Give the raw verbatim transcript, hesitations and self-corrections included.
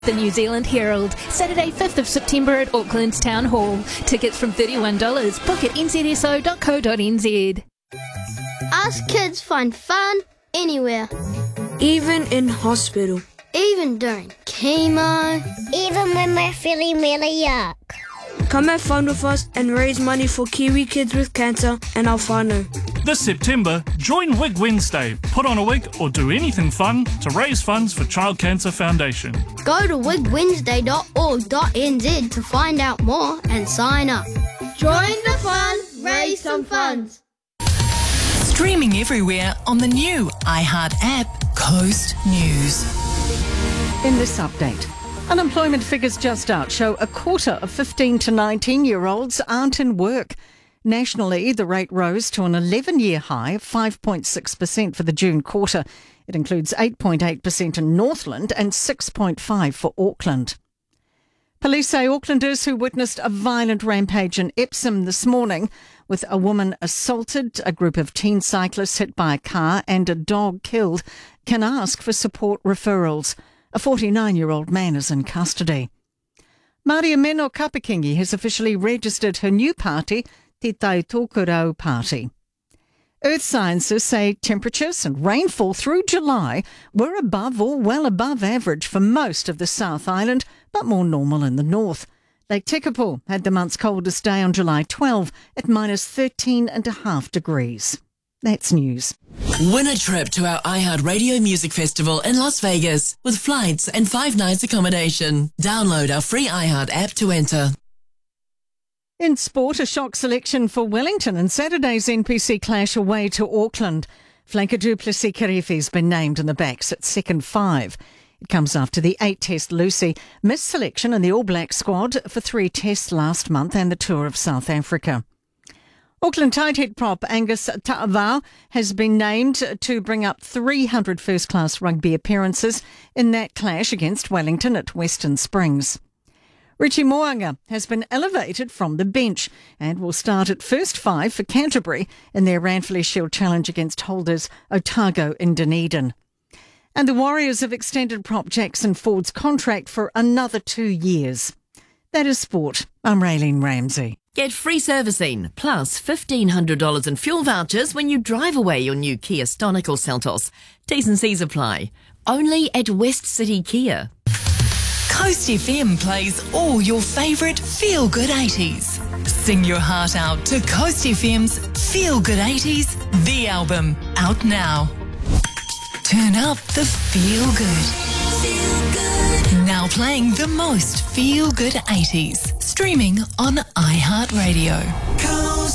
The New Zealand Herald, Saturday fifth of September at Auckland's Town Hall. Tickets from thirty-one dollars. Book at n z s o dot co dot n z. Us kids find fun anywhere. Even in hospital. Even during chemo. Even when we're feeling really yuck. Come have fun with us and raise money for Kiwi kids with cancer and our whānau. This September, join Wig Wednesday. Put on a wig or do anything fun to raise funds for Child Cancer Foundation. Go to wig wednesday dot org dot n z to find out more and sign up. Join the fun, raise some funds. Streaming everywhere on the new iHeart app, Coast News. In this update, unemployment figures just out show a quarter of fifteen to nineteen-year-olds aren't in work. Nationally, the rate rose to an eleven-year high of five point six percent for the June quarter. It includes eight point eight percent in Northland and six point five percent for Auckland. Police say Aucklanders who witnessed a violent rampage in Epsom this morning, with a woman assaulted, a group of teen cyclists hit by a car and a dog killed, can ask for support referrals. A forty-nine-year-old man is in custody. Maria Meno Kapakingi has officially registered her new party, Te Tai Tokerau Party. Earth scientists say temperatures and rainfall through July were above or well above average for most of the South Island, but more normal in the north. Lake Tekapo had the month's coldest day on July twelfth at minus thirteen and a half degrees. That's news. Win a trip to our iHeartRadio Music Festival in Las Vegas with flights and five nights accommodation. Download our free iHeart app to enter. In sport, a shock selection for Wellington in Saturday's N P C clash away to Auckland. Flanker du Plessis-Karefi's been named in the backs at second five. It comes after the eight-test Lucy missed selection in the All Black squad for three tests last month and the tour of South Africa. Auckland tighthead prop Angus Ta'avao has been named to bring up three hundred first-class rugby appearances in that clash against Wellington at Western Springs. Richie Mo'unga has been elevated from the bench and will start at first five for Canterbury in their Ranfurly Shield challenge against holders Otago in Dunedin. And the Warriors have extended prop Jackson Ford's contract for another two years. That is sport. I'm Raylene Ramsey. Get free servicing plus fifteen hundred dollars in fuel vouchers when you drive away your new Kia Stonic or Seltos. T's and C's apply. Only at West City Kia. Coast F M plays all your favourite feel-good eighties. Sing your heart out to Coast F M's Feel Good eighties, the album, out now. Turn up the feel good. Feel good. Now playing the most feel-good eighties. Streaming on iHeartRadio.